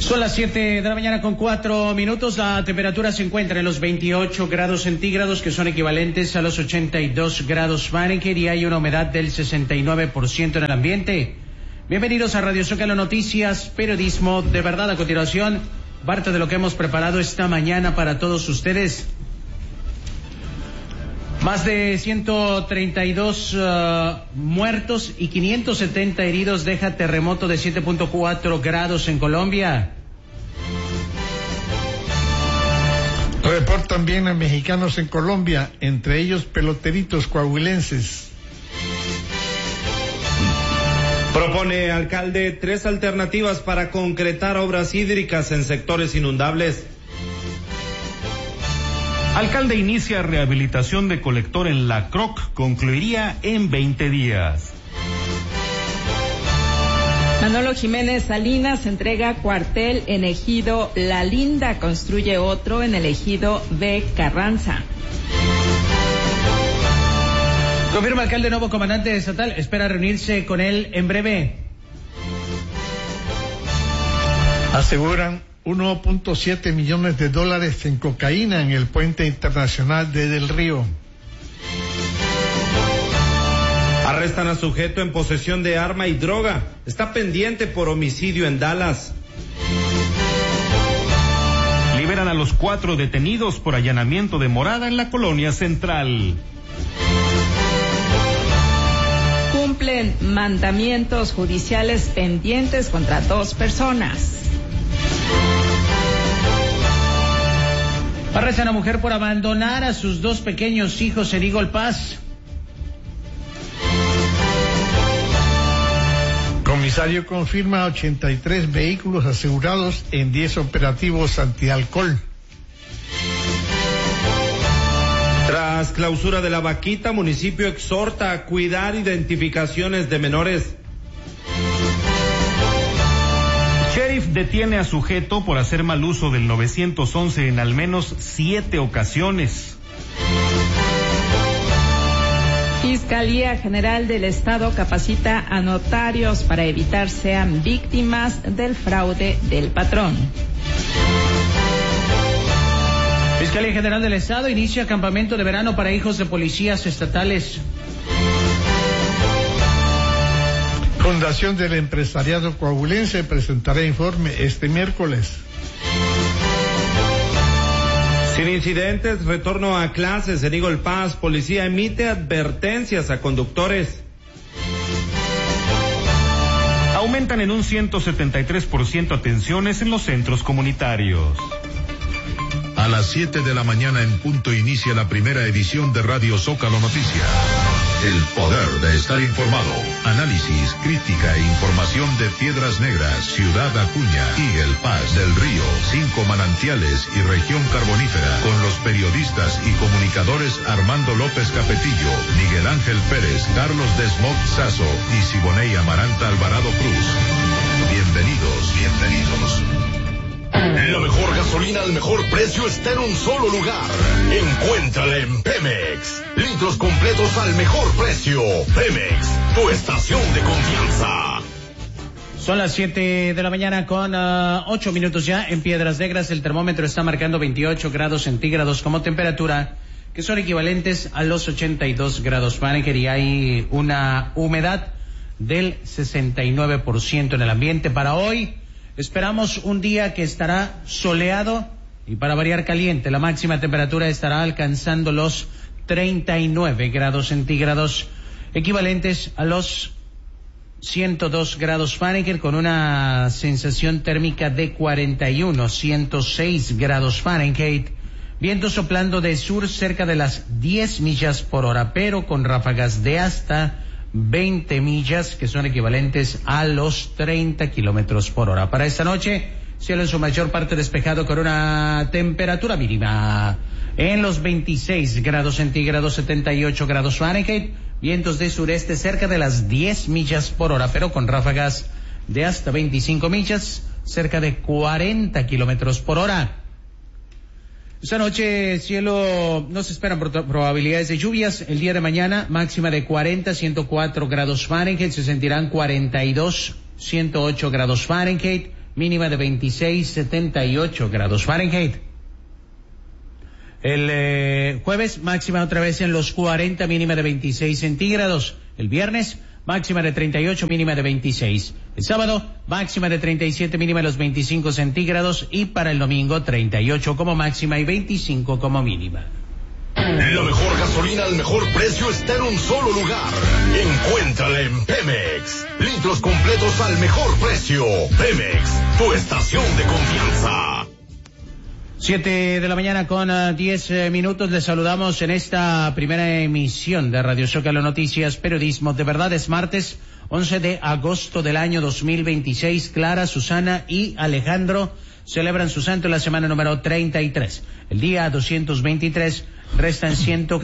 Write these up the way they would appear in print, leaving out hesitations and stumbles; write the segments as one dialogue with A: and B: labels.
A: Son las 7 de la mañana con 4 minutos. La temperatura se encuentra en los 28 grados centígrados, que son equivalentes a los 82 grados Fahrenheit, y hay una humedad del 69% en el ambiente. Bienvenidos a Radio Zócalo Noticias, periodismo de verdad. A continuación, parte de lo que hemos preparado esta mañana para todos ustedes. Más de 132 muertos y 570 heridos deja terremoto de 7.4 grados en Colombia.
B: Reportan bien a mexicanos en Colombia, entre ellos peloteritos coahuilenses.
C: Propone alcalde 3 alternativas para concretar obras hídricas en sectores inundables.
D: Alcalde inicia rehabilitación de colector en La Croc, concluiría en 20 días.
E: Manolo Jiménez Salinas entrega cuartel en ejido La Linda, construye otro en el ejido de Carranza.
A: Confirma alcalde nuevo comandante estatal, espera reunirse con él en breve.
B: Aseguran 1.7 millones de dólares en cocaína en el puente internacional de Del Río.
C: Arrestan a sujeto en posesión de arma y droga. Está pendiente por homicidio en Dallas.
D: Liberan a los 4 detenidos por allanamiento de morada en la colonia central.
E: Cumplen mandamientos judiciales pendientes contra 2 personas.
A: Arrestan a mujer por abandonar a sus 2 pequeños hijos en Eagle Pass.
B: Comisario confirma 83 vehículos asegurados en 10 operativos antialcohol.
C: Tras clausura de La Vaquita, municipio exhorta a cuidar identificaciones de menores.
D: Sheriff detiene a sujeto por hacer mal uso del 911 en al menos 7 ocasiones.
E: Fiscalía General del Estado capacita a notarios para evitar sean víctimas del fraude del patrón.
A: Fiscalía General del Estado inicia campamento de verano para hijos de policías estatales.
B: Fundación del Empresariado Coahuilense presentará informe este miércoles.
C: Sin incidentes, retorno a clases en Eagle Pass. Policía emite advertencias a conductores.
D: Aumentan en un 173% atenciones en los centros comunitarios.
F: A las 7 de la mañana en punto inicia la primera edición de Radio Zócalo Noticias. El poder de estar informado. Análisis, crítica e información de Piedras Negras, Ciudad Acuña, Eagle Pass, Del Río, 5 Manantiales y Región Carbonífera, con los periodistas y comunicadores Armando López Capetillo, Miguel Ángel Pérez, Carlos Desmond Sazo y Siboney Amaranta Alvarado Cruz. Bienvenidos.
G: La mejor gasolina al mejor precio está en un solo lugar. Encuéntrala en Pemex. Litros completos al mejor precio. Pemex, tu estación de confianza.
A: Son las 7 de la mañana con 8 minutos ya en Piedras Negras. El termómetro está marcando 28 grados centígrados como temperatura, que son equivalentes a los 82 grados Fahrenheit, y hay una humedad del 69% en el ambiente. Para hoy esperamos un día que estará soleado y para variar caliente. La máxima temperatura estará alcanzando los 39 grados centígrados, equivalentes a los 102 grados Fahrenheit, con una sensación térmica de 106 grados Fahrenheit. Viento soplando de sur cerca de las 10 millas por hora, pero con ráfagas de hasta 20 millas, que son equivalentes a los 30 kilómetros por hora. Para esta noche, cielo en su mayor parte despejado con una temperatura mínima en los 26 grados centígrados, 78 grados Fahrenheit, vientos de sureste cerca de las 10 millas por hora, pero con ráfagas de hasta 25 millas, cerca de 40 kilómetros por hora. Esta noche, cielo, no se esperan probabilidades de lluvias. El día de mañana, máxima de 40, 104 grados Fahrenheit, se sentirán 42, 108 grados Fahrenheit, mínima de 26,78 grados Fahrenheit. El jueves, máxima otra vez en los 40, mínima de 26 centígrados. El viernes, máxima de 38, mínima de 26. El sábado, máxima de 37, mínima de los 25 centígrados. Y para el domingo, 38 como máxima y 25 como mínima.
G: La mejor gasolina al mejor precio está en un solo lugar. Encuéntrala en Pemex. Litros completos al mejor precio. Pemex, tu estación de confianza.
A: 7 de la mañana con 10 minutos. Les saludamos en esta primera emisión de Radio Zócalo Noticias, periodismo de verdad. Es martes 11 de agosto del año 2026. Clara, Susana y Alejandro celebran su santo en la semana número 33. El día 223, restan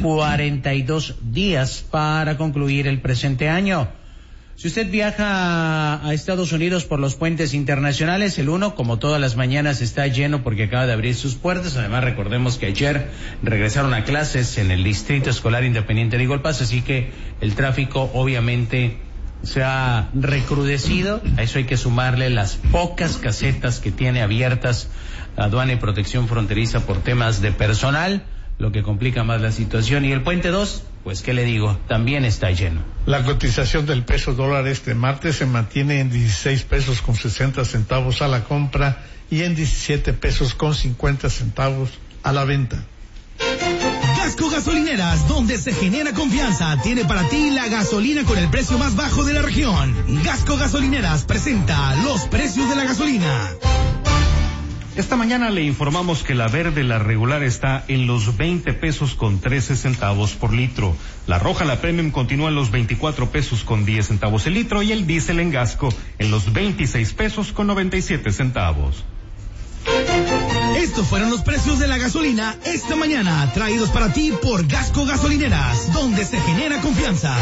A: 142 días para concluir el presente año. Si usted viaja a Estados Unidos por los puentes internacionales, el 1, como todas las mañanas, está lleno porque acaba de abrir sus puertas. Además, recordemos que ayer regresaron a clases en el Distrito Escolar Independiente de Eagle Pass, así que el tráfico obviamente se ha recrudecido. A eso hay que sumarle las pocas casetas que tiene abiertas Aduana y Protección Fronteriza por temas de personal, lo que complica más la situación. Y el puente 2, pues qué le digo, también está lleno.
B: La cotización del peso dólar este martes se mantiene en 16 pesos con 60 centavos a la compra y en 17 pesos con 50 centavos a la venta.
H: Gasco Gasolineras, donde se genera confianza, tiene para ti la gasolina con el precio más bajo de la región. Gasco Gasolineras presenta los precios de la gasolina.
D: Esta mañana le informamos que la verde, la regular, está en los 20 pesos con 13 centavos por litro. La roja, la premium, continúa en los 24 pesos con 10 centavos el litro y el diésel en Gasco en los 26 pesos con 97 centavos.
H: Estos fueron los precios de la gasolina esta mañana, traídos para ti por Gasco Gasolineras, donde se genera confianza.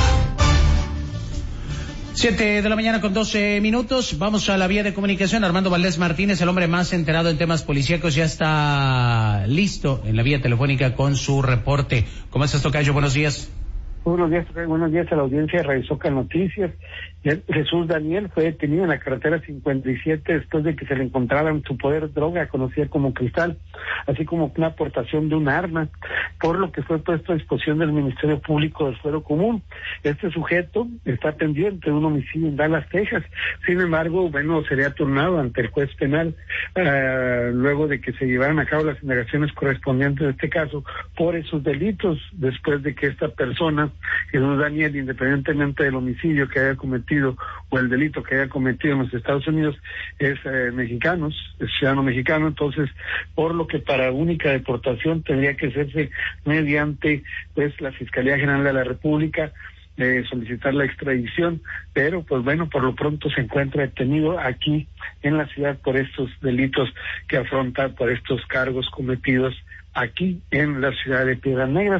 A: 7 de la mañana con 12 minutos. Vamos a la vía de comunicación. Armando Valdés Martínez, el hombre más enterado en temas policíacos, ya está listo en la vía telefónica con su reporte. ¿Cómo estás, tocayo? Buenos días.
I: Buenos días a la audiencia de Radio Zócalo Noticias. Jesús Daniel fue detenido en la carretera 57 después de que se le encontrara en su poder droga conocida como cristal, así como una aportación de un arma, por lo que fue puesto a disposición del Ministerio Público del Fuero Común. Este sujeto está pendiente de un homicidio en Dallas, Texas. Sin embargo, sería turnado ante el juez penal luego de que se llevaran a cabo las indagaciones correspondientes de este caso por esos delitos, después de que esta persona, Jesús Daniel, independientemente del homicidio que haya cometido o el delito que haya cometido en los Estados Unidos, es mexicano, es ciudadano mexicano. Entonces, por lo que para única deportación tendría que hacerse mediante la Fiscalía General de la República, solicitar la extradición, pero por lo pronto se encuentra detenido aquí en la ciudad por estos delitos que afronta, por estos cargos cometidos aquí en la ciudad de Piedras Negras.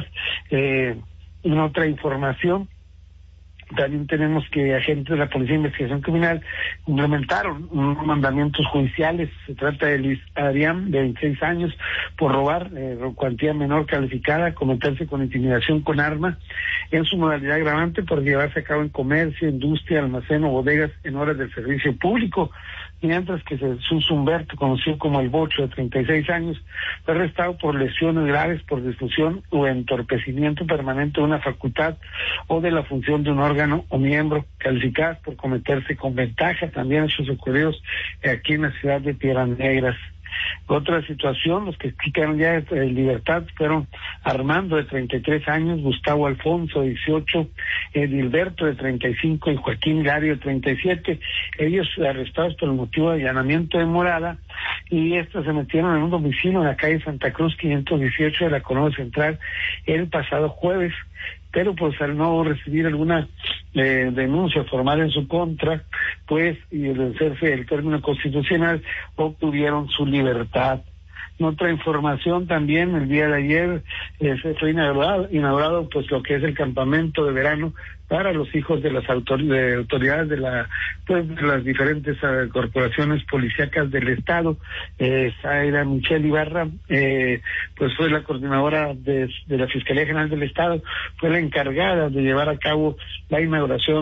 I: En otra información, también tenemos que agentes de la Policía de Investigación Criminal implementaron unos mandamientos judiciales. Se trata de Luis Adrián, de 26 años, por robar cuantía menor calificada, cometerse con intimidación con arma, en su modalidad agravante por llevarse a cabo en comercio, industria, almacén o bodegas en horas del servicio público. Mientras que Jesús Humberto, conocido como el Bocho, de 36 años, fue arrestado por lesiones graves por difusión o entorpecimiento permanente de una facultad o de la función de un órgano o miembro, calificadas por cometerse con ventaja. También hechos ocurridos aquí en la ciudad de Piedras Negras. Otra situación, los que quedaron ya en libertad fueron Armando, de 33 años, Gustavo Alfonso, de 18, Edilberto, de 35, y Joaquín Gario, de 37. Ellos arrestados por el motivo de allanamiento de morada, y estos se metieron en un domicilio en la calle Santa Cruz 518 de la Colonia Central el pasado jueves, pero pues al no recibir alguna denuncia formal en su contra, y el vencerse el término constitucional, obtuvieron su libertad. En otra información también, el día de ayer se fue inaugurado lo que es el campamento de verano para los hijos de las autoridades de las diferentes corporaciones policíacas del estado. Zaira Michelle Ibarra, fue la coordinadora de la Fiscalía General del Estado, fue la encargada de llevar a cabo la inauguración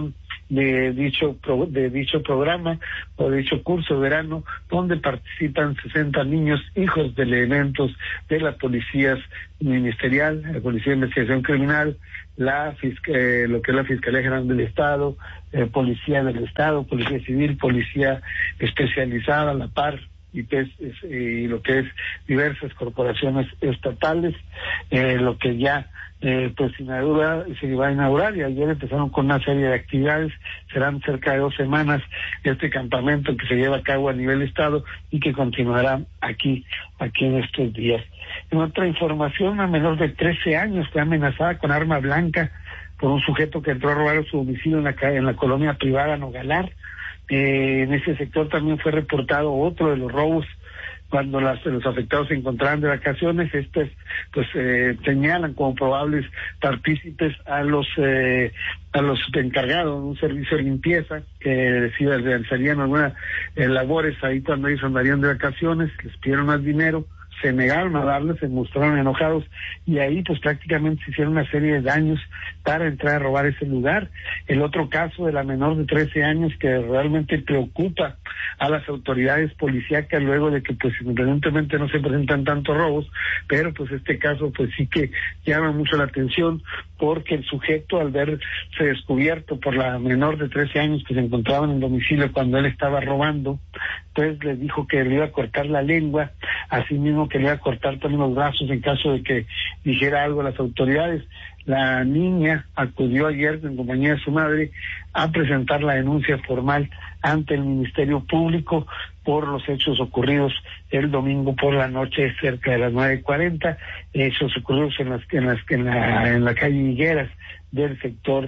I: de dicho programa o de dicho curso de verano, donde participan 60 niños, hijos de elementos de la policía ministerial, la Policía de Investigación Criminal, lo que es la Fiscalía General del Estado, Policía del Estado, Policía Civil, Policía Especializada, la PAR, y lo que es diversas corporaciones estatales, lo que ya pues se va a inaugurar, y ayer empezaron con una serie de actividades. Serán cerca de 2 semanas este campamento que se lleva a cabo a nivel estado y que continuará aquí en estos días. En otra información, una menor de 13 años fue amenazada con arma blanca por un sujeto que entró a robar a su domicilio en la colonia privada Nogalar. En ese sector también fue reportado otro de los robos cuando los afectados se encontraban de vacaciones. Estos señalan como probables partícipes a los encargados de un servicio de limpieza que realizarían algunas labores ahí cuando ellos andarían de vacaciones. Les pidieron más dinero, se negaron a darles, se mostraron enojados, y ahí pues prácticamente se hicieron una serie de daños para entrar a robar ese lugar. El otro caso de la menor de 13 años que realmente preocupa a las autoridades policíacas, luego de que pues independientemente no se presentan tantos robos, pero pues este caso pues sí que llama mucho la atención, porque el sujeto, al verse descubierto por la menor de 13 años que se encontraba en el domicilio cuando él estaba robando, pues le dijo que le iba a cortar la lengua, así mismo que le iba a cortar también los brazos en caso de que dijera algo a las autoridades. La niña acudió ayer en compañía de su madre a presentar la denuncia formal ante el Ministerio Público por los hechos ocurridos el domingo por la noche cerca de las 9:40, hechos ocurridos en la calle Higueras del sector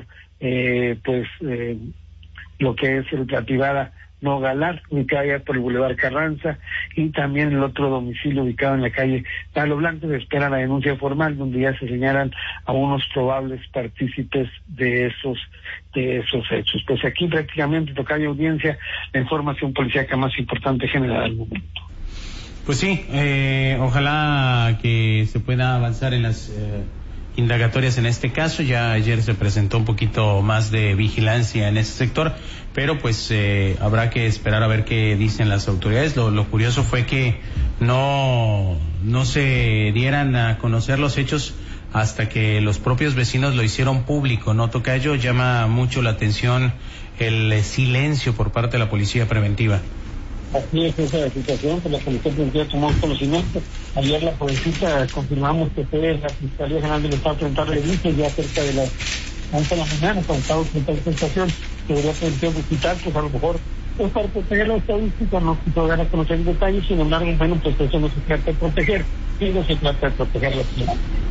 I: lo que es la privada Nogalar, ubicada ya por el Boulevard Carranza, y también el otro domicilio ubicado en la calle Palo Blanco. Se espera la denuncia formal donde ya se señalan a unos probables partícipes de esos hechos. Pues aquí prácticamente toca de audiencia la información policíaca más importante generada al momento.
A: Pues sí, ojalá que se pueda avanzar en las indagatorias en este caso. Ya ayer se presentó un poquito más de vigilancia en ese sector, pero pues habrá que esperar a ver qué dicen las autoridades. Lo curioso fue que no se dieran a conocer los hechos hasta que los propios vecinos lo hicieron público, ¿no, Tocayo? Llama mucho la atención el silencio por parte de la policía preventiva.
I: Así es esa situación, que la Policía Preventiva tomó conocimiento. Ayer la jovencita confirmamos que fue la Fiscalía General del Estado presentar denuncias ya cerca de las 11 de la mañana, cuando estaba frente a la estación, que debería prevención de hospital, pues a lo mejor es para proteger la estadística, no se puede dar a conocer detalles. Sin embargo, bueno, pues eso no se trata de proteger, sino se trata de proteger la ciudad.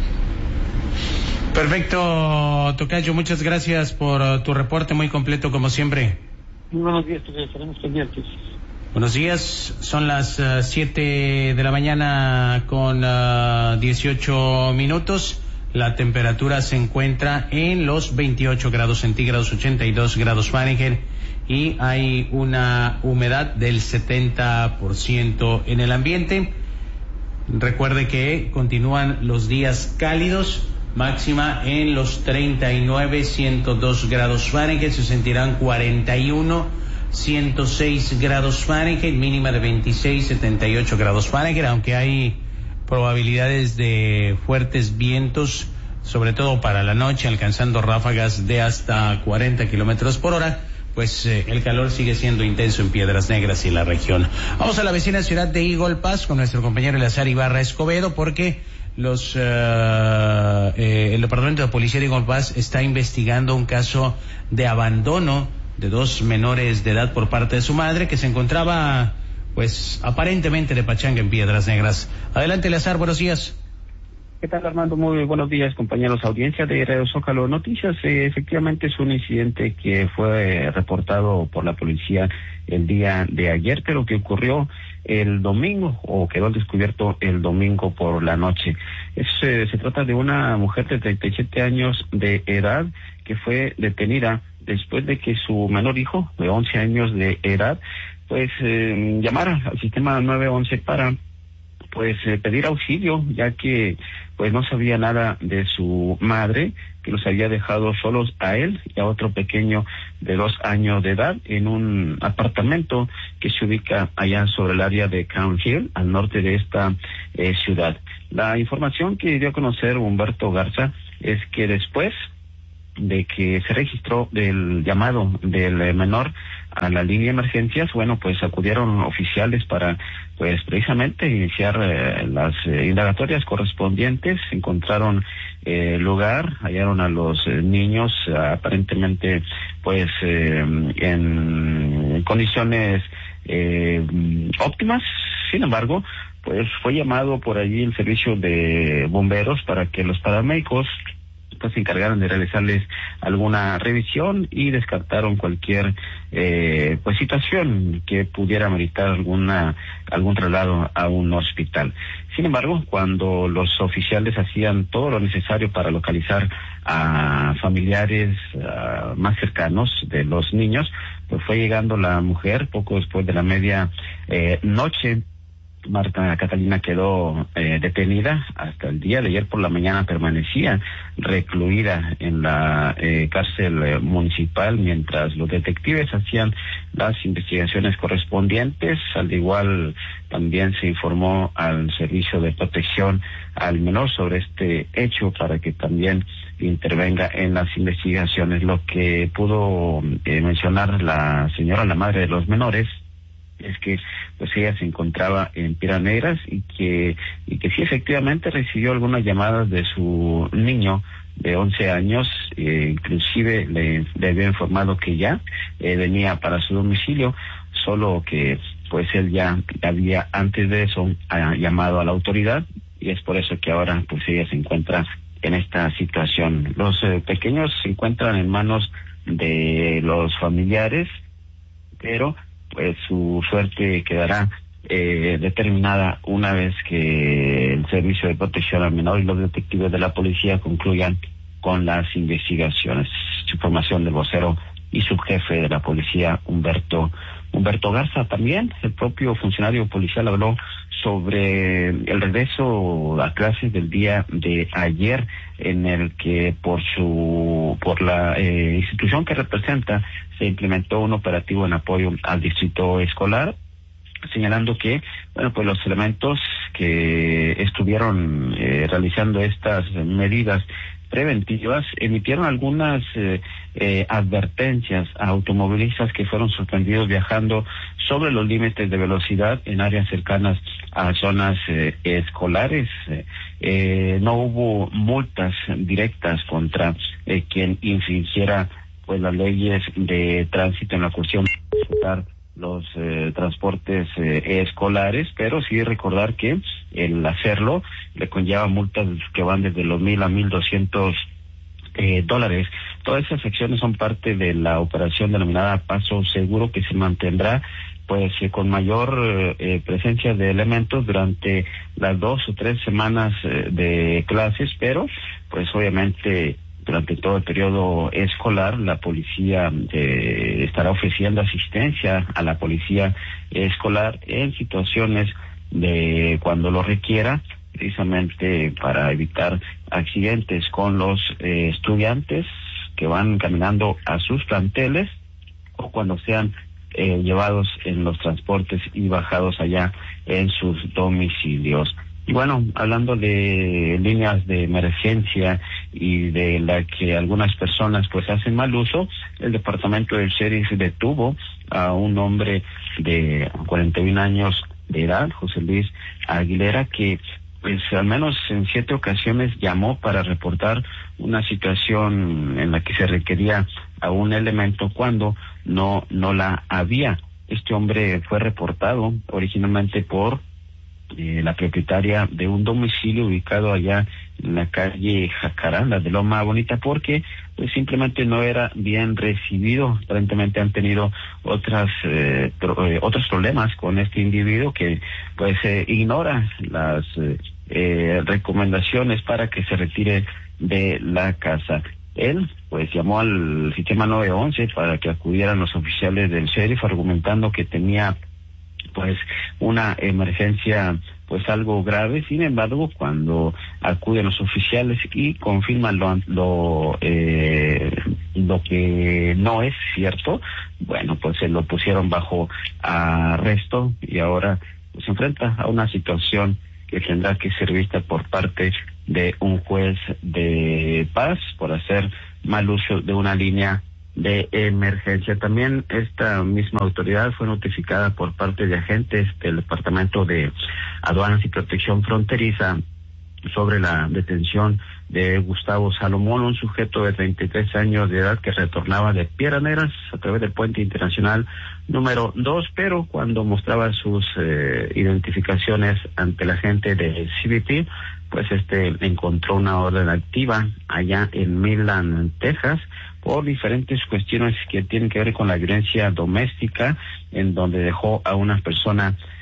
A: Perfecto, Tocayo, muchas gracias por tu reporte muy completo como siempre.
I: Muy buenos días, Tocayo, estaremos pendientes.
A: Buenos días, son las 7 de la mañana con 18 minutos. La temperatura se encuentra en los 28 grados centígrados, 82 grados Fahrenheit, y hay una humedad del 70% en el ambiente. Recuerde que continúan los días cálidos, máxima en los 39, 102 grados Fahrenheit, se sentirán 41, 106 grados Fahrenheit, mínima de 26, 78 grados Fahrenheit, aunque hay probabilidades de fuertes vientos, sobre todo para la noche, alcanzando ráfagas de hasta 40 kilómetros por hora, pues el calor sigue siendo intenso en Piedras Negras y la región. Vamos a la vecina ciudad de Eagle Pass con nuestro compañero Eleazar Ibarra Escobedo, porque el Departamento de Policía de Eagle Pass está investigando un caso de abandono de 2 menores de edad por parte de su madre, que se encontraba pues aparentemente de pachanga en Piedras Negras. Adelante, Eleazar, buenos días.
J: ¿Qué tal, Armando? Muy buenos días, compañeros audiencia de Radio Zócalo Noticias. Efectivamente es un incidente que fue reportado por la policía el día de ayer, pero que ocurrió el domingo, o quedó al descubierto el domingo por la noche. Se trata de una mujer de 37 años de edad que fue detenida después de que su menor hijo, de 11 años de edad, pues llamara al sistema 911 para pues pedir auxilio, ya que pues no sabía nada de su madre, que los había dejado solos a él y a otro pequeño de 2 años de edad en un apartamento que se ubica allá sobre el área de Crown Hill, al norte de esta ciudad. La información que dio a conocer Humberto Garza es que después de que se registró del llamado del menor a la línea de emergencias, bueno, pues acudieron oficiales para, pues precisamente iniciar las indagatorias correspondientes. Encontraron lugar, hallaron a los niños aparentemente pues en condiciones óptimas. Sin embargo, pues fue llamado por allí el servicio de bomberos para que los paramédicos pues se encargaron de realizarles alguna revisión y descartaron cualquier pues situación que pudiera meritar algún traslado a un hospital. Sin embargo, cuando los oficiales hacían todo lo necesario para localizar a familiares más cercanos de los niños, pues fue llegando la mujer poco después de la media noche. Marta Catalina quedó detenida. Hasta el día de ayer por la mañana permanecía recluida en la cárcel municipal mientras los detectives hacían las investigaciones correspondientes. Al igual también se informó al Servicio de Protección al Menor sobre este hecho para que también intervenga en las investigaciones. Lo que pudo mencionar la señora, la madre de los menores, es que pues ella se encontraba en Piedras Negras y que sí efectivamente recibió algunas llamadas de su niño de 11 años, inclusive le había informado que ya venía para su domicilio, solo que pues él ya había antes de eso llamado a la autoridad y es por eso que ahora pues ella se encuentra en esta situación. Los pequeños se encuentran en manos de los familiares, pero pues su suerte quedará determinada una vez que el Servicio de Protección al Menor y los detectives de la policía concluyan con las investigaciones. Información del vocero y subjefe de la policía, Humberto Garza. También el propio funcionario policial habló sobre el regreso a clases del día de ayer, en el que por la institución que representa se implementó un operativo en apoyo al distrito escolar, señalando que, bueno, pues los elementos que estuvieron realizando estas medidas preventivas emitieron algunas advertencias a automovilistas que fueron sorprendidos viajando sobre los límites de velocidad en áreas cercanas a zonas escolares. No hubo multas directas contra quien infringiera pues las leyes de tránsito en la cuestión de los transportes escolares, pero sí recordar que el hacerlo le conlleva multas que van desde los $1,000 a $1,200. Todas esas acciones son parte de la operación denominada Paso Seguro, que se mantendrá pues con mayor presencia de elementos durante las 2 o 3 semanas de clases, pero pues obviamente durante todo el periodo escolar la policía estará ofreciendo asistencia a la policía escolar en situaciones de cuando lo requiera, precisamente para evitar accidentes con los estudiantes que van caminando a sus planteles o cuando sean llevados en los transportes y bajados allá en sus domicilios. Y bueno, hablando de líneas de emergencia y de la que algunas personas pues hacen mal uso, el departamento del sheriff detuvo a un hombre de 41 años de edad, José Luis Aguilera, que pues al menos en 7 ocasiones llamó para reportar una situación en la que se requería a un elemento cuando no la había. Este hombre fue reportado originalmente por la propietaria de un domicilio ubicado allá en la calle Jacaranda de Loma Bonita, porque pues simplemente no era bien recibido. Aparentemente han tenido otros problemas con este individuo que pues ignora las recomendaciones para que se retire de la casa. Él pues llamó al sistema 911 para que acudieran los oficiales del sheriff argumentando que tenía pues una emergencia pues algo grave. Sin embargo, cuando acuden los oficiales y confirman lo que no es cierto, bueno, pues se lo pusieron bajo arresto y ahora pues se enfrenta a una situación que tendrá que ser vista por parte de un juez de paz por hacer mal uso de una línea de emergencia. También esta misma autoridad fue notificada por parte de agentes del Departamento de Aduanas y Protección Fronteriza sobre la detención de Gustavo Salomón, un sujeto de 33 años de edad que retornaba de Piedras Negras a través del puente internacional número 2, pero cuando mostraba sus identificaciones ante la gente de CBP, pues encontró una orden activa allá en Midland, Texas, por diferentes cuestiones que tienen que ver con la violencia doméstica, en donde dejó a una persona